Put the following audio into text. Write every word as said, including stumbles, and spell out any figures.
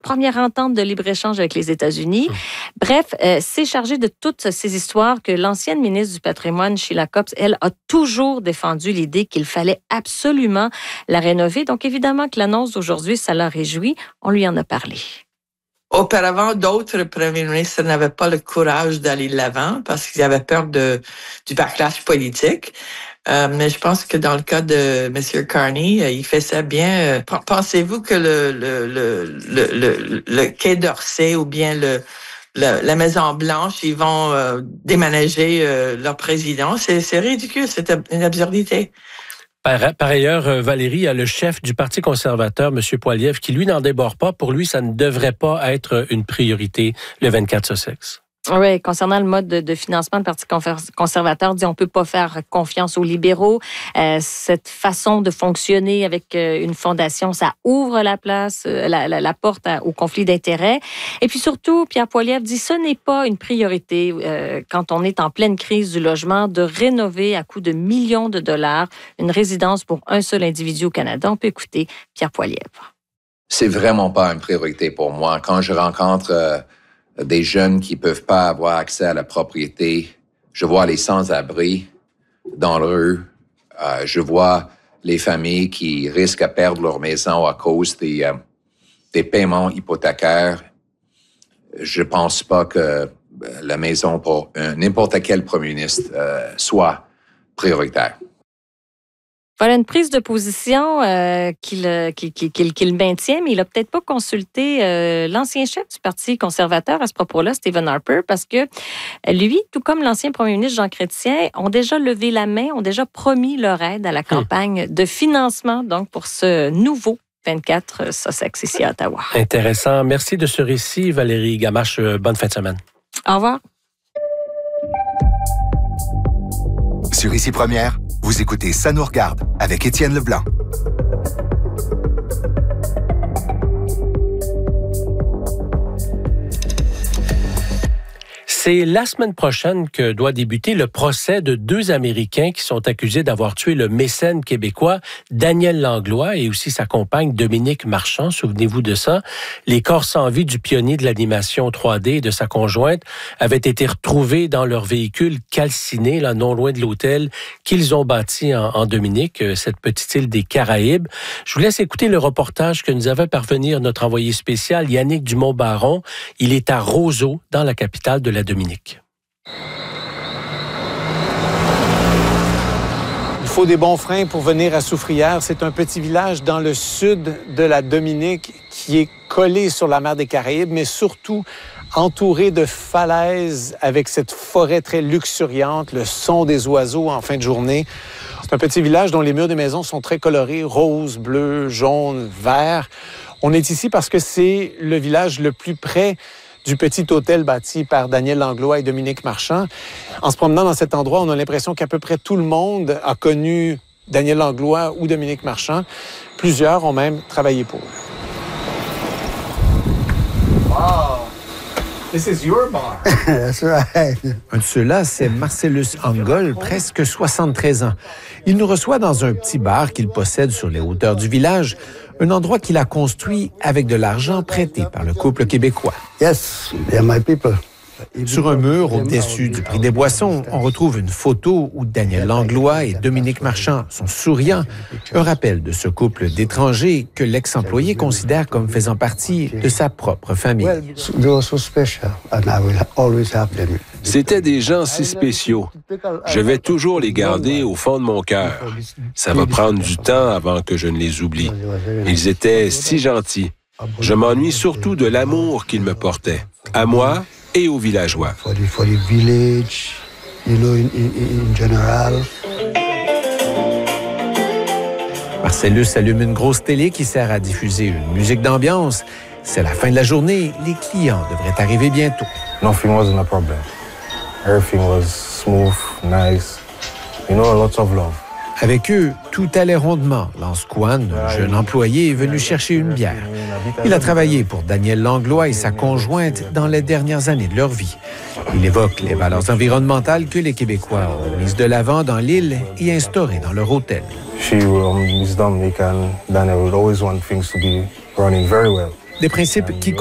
première entente de libre-échange avec les États-Unis. Mmh. Bref, euh, c'est chargé de toutes ces histoires que l'ancienne ministre du Patrimoine, Sheila Copps, elle, a toujours défendu l'idée qu'il fallait absolument la rénover. Donc, évidemment que l'annonce d'aujourd'hui, ça l'a réjouie. On lui en a parlé. Auparavant, d'autres premiers ministres n'avaient pas le courage d'aller de l'avant parce qu'ils avaient peur de, du backlash politique. Euh, mais je pense que dans le cas de M. Carney, euh, il fait ça bien. Euh, pensez-vous que le, le, le, le, le, le Quai d'Orsay ou bien le, le, la Maison-Blanche, ils vont euh, déménager euh, leur président? C'est, c'est ridicule, c'est une absurdité. Par, par ailleurs, Valérie, il y a le chef du Parti conservateur, M. Poilievre, qui, lui, n'en déborde pas. Pour lui, ça ne devrait pas être une priorité, le vingt-quatre Sussex. Oui, concernant le mode de, de financement, le Parti conservateur dit on peut pas faire confiance aux libéraux. Euh, cette façon de fonctionner avec euh, une fondation, ça ouvre la place, euh, la, la, la porte à, au conflit d'intérêts. Et puis surtout, Pierre Poilievre dit ce n'est pas une priorité euh, quand on est en pleine crise du logement de rénover à coût de millions de dollars une résidence pour un seul individu au Canada. On peut écouter Pierre Poilievre. C'est vraiment pas une priorité pour moi. Quand je rencontre euh, des jeunes qui peuvent pas avoir accès à la propriété. Je vois les sans-abri dans la rue. Euh, je vois les familles qui risquent de perdre leur maison à cause des, euh, des paiements hypothécaires. Je pense pas que la maison pour un, n'importe quel premier ministre euh, soit prioritaire. Voilà une prise de position euh, qu'il, qu'il, qu'il, qu'il maintient, mais il n'a peut-être pas consulté euh, l'ancien chef du Parti conservateur à ce propos-là, Stephen Harper, parce que lui, tout comme l'ancien premier ministre Jean Chrétien, ont déjà levé la main, ont déjà promis leur aide à la campagne de financement donc pour ce nouveau vingt-quatre Sussex ici à Ottawa. Intéressant. Merci de ce récit, Valérie Gamache. Bonne fin de semaine. Au revoir. Sur Ici Première, vous écoutez Ça nous regarde avec Étienne Leblanc. C'est la semaine prochaine que doit débuter le procès de deux Américains qui sont accusés d'avoir tué le mécène québécois Daniel Langlois et aussi sa compagne Dominique Marchand. Souvenez-vous de ça. Les corps sans vie du pionnier de l'animation trois D et de sa conjointe avaient été retrouvés dans leur véhicule calciné, là, non loin de l'hôtel qu'ils ont bâti en, en Dominique, cette petite île des Caraïbes. Je vous laisse écouter le reportage que nous avait parvenir notre envoyé spécial Yannick Dumont-Baron. Il est à Roseau, dans la capitale de la Dominique. Il faut des bons freins pour venir à Soufrière. C'est un petit village dans le sud de la Dominique qui est collé sur la mer des Caraïbes, mais surtout entouré de falaises avec cette forêt très luxuriante, le son des oiseaux en fin de journée. C'est un petit village dont les murs des maisons sont très colorés, rose, bleu, jaune, vert. On est ici parce que c'est le village le plus près du petit hôtel bâti par Daniel Langlois et Dominique Marchand. En se promenant dans cet endroit, on a l'impression qu'à peu près tout le monde a connu Daniel Langlois ou Dominique Marchand. Plusieurs ont même travaillé pour eux. Wow! This is your bar. That's right. Un de ceux-là, c'est Marcellus Angol, presque soixante-treize ans. Il nous reçoit dans un petit bar qu'il possède sur les hauteurs du village, un endroit qu'il a construit avec de l'argent prêté par le couple québécois. Yes, they're my people. Sur un mur au-dessus du prix des boissons, on retrouve une photo où Daniel Langlois et Dominique Marchand sont souriants, un rappel de ce couple d'étrangers que l'ex-employé considère comme faisant partie de sa propre famille. C'étaient des gens si spéciaux. Je vais toujours les garder au fond de mon cœur. Ça va prendre du temps avant que je ne les oublie. Ils étaient si gentils. Je m'ennuie surtout de l'amour qu'ils me portaient, à moi et aux villageois. Marcellus allume une grosse télé qui sert à diffuser une musique d'ambiance. C'est la fin de la journée. Les clients devraient arriver bientôt. Nothing wasn't a problem. Everything was smooth, nice. You know, lots of love. Avec eux, tout allait rondement. Lance Kwan, un jeune employé, est venu chercher une bière. Il a travaillé pour Daniel Langlois et sa conjointe dans les dernières années de leur vie. Il évoque les valeurs environnementales que les Québécois ont mises de l'avant dans l'île et instaurées dans leur hôtel. She, um, Miss Dominique and Daniel would always want things to be running very well. des principes qui